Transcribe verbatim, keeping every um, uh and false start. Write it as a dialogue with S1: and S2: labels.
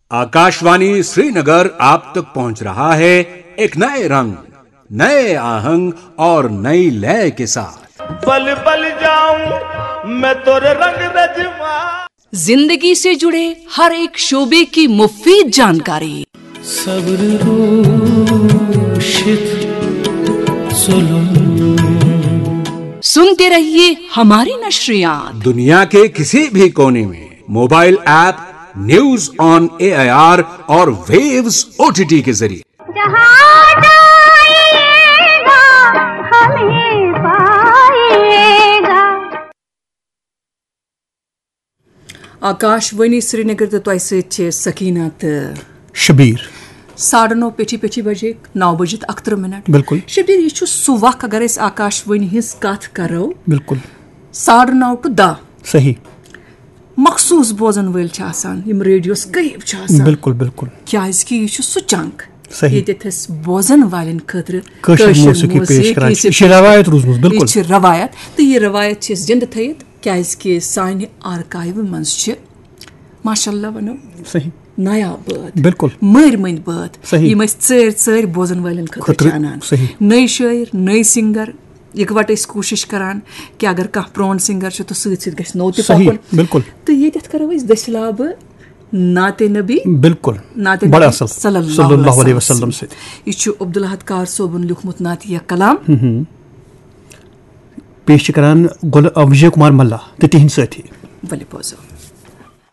S1: आकाशवाणी श्रीनगर आप तक पहुंच रहा है एक नए रंग, नए आहंग और नई लय के साथ।
S2: बल बल जाऊं मैं तोरे रंग रजवा।
S3: जिंदगी से जुड़े हर एक शोबे की मुफीद जानकारी,
S4: सब्र
S3: सुनते रहिए हमारी नशरियात।
S1: दुनिया के किसी भी कोने में mobile app news on A I R और वेव्स ओ टी टी के जरिए
S5: जहाँ जाइएगा हमें पाइएगा।
S3: आकाशवाणी श्रीनगर तो तोह सकीना
S6: शबीर
S3: साढ़े नौ पेठी पेठी बजे नौ बजे अख्तर मिनट।
S6: बिल्कुल
S3: शबीर यह सह वक्त अगर आकाशवाणी हिज कथ करो
S6: बिल्कुल
S3: साढ़े नौ टू दह
S6: सही
S3: मखसूस बोजन वल यम रेडियोस करीब
S6: बिल्कुल बिल्कुल
S3: क्याजि यह सह चंक
S6: सही
S3: बोजन वालन खतर
S6: रवायत रूजमुत बिल्कुल
S3: यह रवायत तो यह रवायत जिंद थयित क्याजि सानि आर्काइव मज माशाअल्लाह वनो
S6: सही
S3: नया बात
S6: बिल्कुल
S3: मर मंद बात यम चर चर बोजन वालन खतर अनान नई शायर नई सिंगर इकवट कोशिश करान कि अगर कह प्रोन सिंगर तो सत गि नो तकुन
S6: बिल्कुल
S3: तो ये करो दसलाब नाते नबी
S6: बिल्कुल
S3: नाते
S6: बड़ा
S3: सल्लल्लाहु अलैहि वसल्लम से यह अब्दुल अहद कार सोबन लिखमुत नातिया कलाम
S6: पेश करान गुल विजय कुमार मल्ला तो तिहंद साथी
S3: वली पोजो।